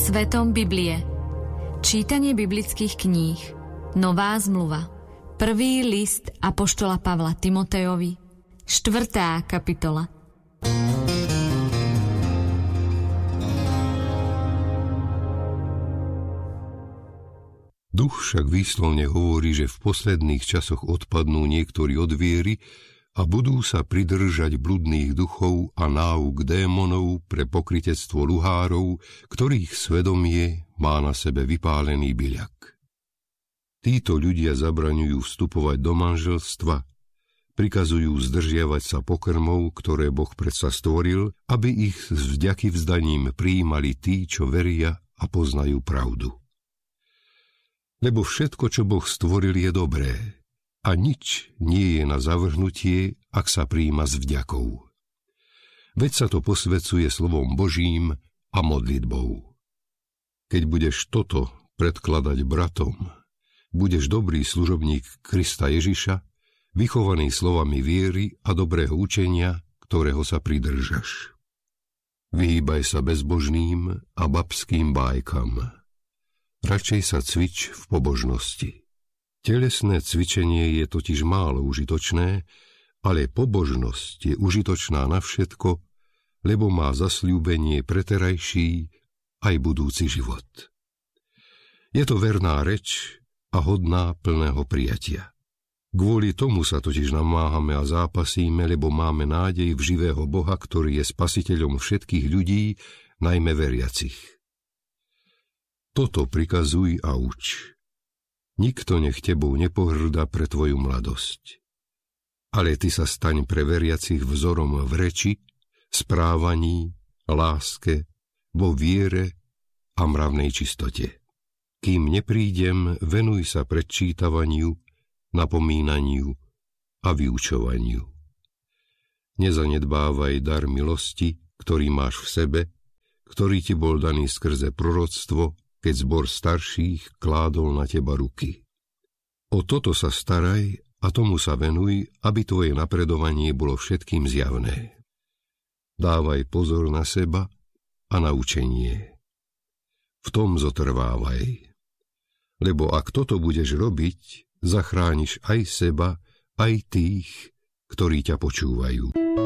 Svetom Biblie. Čítanie biblických kníh. Nová zmluva. Prvý list apoštola Pavla Timotejovi. 4. kapitola. Duch však výslovne hovorí, že v posledných časoch odpadnú niektorí od viery a budú sa pridržať bludných duchov a náuk démonov pre pokrytectvo luhárov, ktorých svedomie má na sebe vypálený byľak. Títo ľudia zabraňujú vstupovať do manželstva, prikazujú zdržiavať sa pokrmov, ktoré Boh predsa stvoril, aby ich s vďakyvzdaním prijímali tí, čo veria a poznajú pravdu. Lebo všetko, čo Boh stvoril, je dobré a nič nie je na zavrhnutie, ak sa prijíma s vďakou. Veď sa to posvedzuje slovom Božím a modlitbou. Keď budeš toto predkladať bratom, budeš dobrý služobník Krista Ježiša, vychovaný slovami viery a dobrého učenia, ktorého sa pridržaš. Vyhýbaj sa bezbožným a babským bájkam. Radšej sa cvič v pobožnosti. Telesné cvičenie je totiž málo užitočné, ale pobožnosť je užitočná na všetko, lebo má zasľúbenie pre terajší aj budúci život. Je to verná reč a hodná plného prijatia. Kvôli tomu sa totiž namáhame a zápasíme, lebo máme nádej v živého Boha, ktorý je spasiteľom všetkých ľudí, najmä veriacich. Toto prikazuj a uč. Nikto nech tebou nepohrda pre tvoju mladosť. Ale ty sa staň pre veriacich vzorom v reči, správaní, láske, vo viere a mravnej čistote. Kým neprídem, venuj sa predčítavaniu, napomínaniu a vyučovaniu. Nezanedbávaj dar milosti, ktorý máš v sebe, ktorý ti bol daný skrze proroctvo, keď zbor starších kládol na teba ruky. O toto sa staraj a tomu sa venuj, aby tvoje napredovanie bolo všetkým zjavné. Dávaj pozor na seba a na učenie. V tom zotrvávaj. Lebo ak toto budeš robiť, zachrániš aj seba, aj tých, ktorí ťa počúvajú.